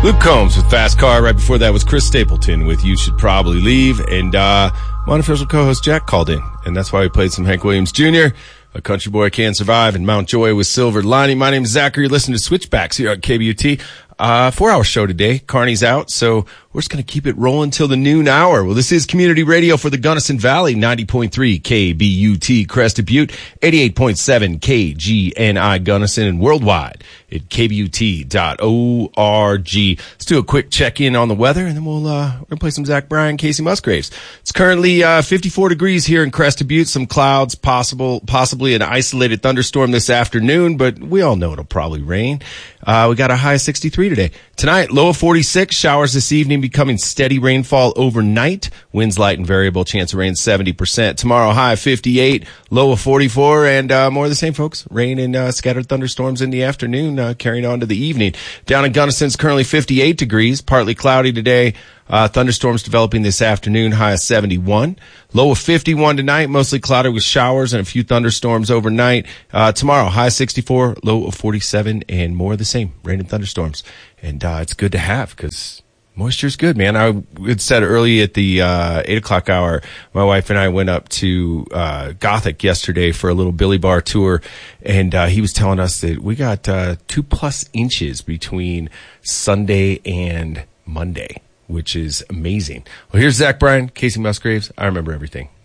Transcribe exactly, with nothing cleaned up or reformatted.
Luke Combs with Fast Car. Right before that was Chris Stapleton with You Should Probably Leave. And uh, my unofficial co-host Jack called in. And that's why we played some Hank Williams Junior A Country Boy Can't Survive, and Mount Joy with Silver Lining. My name is Zachary. You're listening to Switchbacks here on K B U T. Uh, four-hour show today. Carney's out, so we're just going to keep it rolling till the noon hour. Well, this is community radio for the Gunnison Valley, ninety point three K B U T Crested Butte, eighty-eight point seven K G N I Gunnison, and worldwide at K B U T dot org. Let's do a quick check-in on the weather, and then we'll uh, we're going to play some Zach Bryan, Casey Musgraves. It's currently uh, fifty-four degrees here in Crested Butte. Some clouds, possible, possibly an isolated thunderstorm this afternoon, but we all know it'll probably rain. Uh, we got a high of sixty-three today. Tonight, low of forty-six. Showers this evening, becoming steady rainfall overnight. Winds light and variable. Chance of rain seventy percent. Tomorrow, high of fifty-eight. Low of forty-four. And uh, more of the same, folks. Rain and uh, scattered thunderstorms in the afternoon, uh, carrying on to the evening. Down in Gunnison, it's currently fifty-eight degrees. Partly cloudy today. Uh, thunderstorms developing this afternoon, high of seventy-one. Low of fifty-one tonight, mostly cloudy with showers and a few thunderstorms overnight. Uh, tomorrow, high of sixty-four, low of forty-seven, and more of the same, rain and thunderstorms. And uh, it's good to have because moisture's good, man. I had said early at the uh, eight o'clock hour, my wife and I went up to uh, Gothic yesterday for a little Billy Bar tour, and uh, he was telling us that we got uh, two plus inches between Sunday and Monday, which is amazing. Well, here's Zach Bryan, Casey Musgraves. I remember everything.